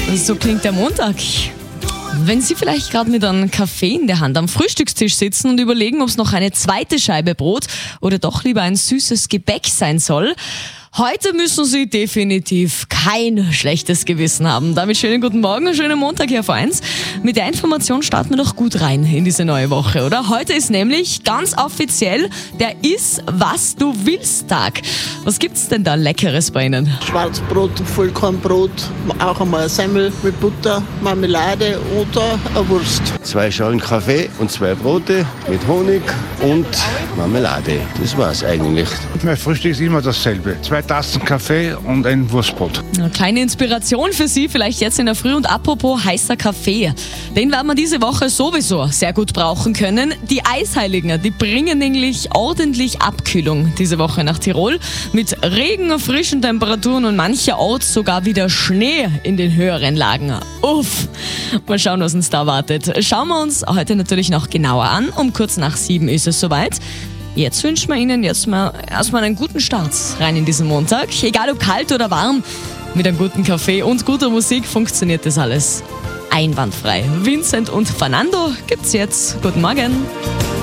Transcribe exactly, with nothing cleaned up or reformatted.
So klingt der Montag. Wenn Sie vielleicht gerade mit einem Kaffee in der Hand am Frühstückstisch sitzen und überlegen, ob es noch eine zweite Scheibe Brot oder doch lieber ein süßes Gebäck sein soll, heute müssen Sie definitiv kein schlechtes Gewissen haben. Damit schönen guten Morgen und schönen Montag hier auf eins. Mit der Information starten wir doch gut rein in diese neue Woche, oder? Heute ist nämlich ganz offiziell der Iss, was du willst Tag. Was gibt's denn da Leckeres bei Ihnen? Schwarzbrot, Vollkornbrot, auch einmal ein Semmel mit Butter, Marmelade oder eine Wurst. Zwei Schalen Kaffee und zwei Brote mit Honig und Marmelade. Das war's eigentlich. Mein Frühstück ist immer dasselbe. Zwei Tassen Kaffee und ein Wurstbrot. Eine kleine Inspiration für Sie vielleicht jetzt in der Früh. Und apropos heißer Kaffee, den werden wir diese Woche sowieso sehr gut brauchen können. Die Eisheiligen, die bringen nämlich ordentlich Abkühlung diese Woche nach Tirol. Mit Regen, frischen Temperaturen und mancherorts sogar wieder Schnee in den höheren Lagen. Uff, mal schauen, was uns da wartet. Schauen wir uns heute natürlich noch genauer an. Um kurz nach sieben ist es soweit. Jetzt wünschen wir Ihnen jetzt mal erstmal einen guten Start rein in diesen Montag. Egal ob kalt oder warm, mit einem guten Kaffee und guter Musik funktioniert das alles einwandfrei. Vincent und Fernando gibt's jetzt. Guten Morgen.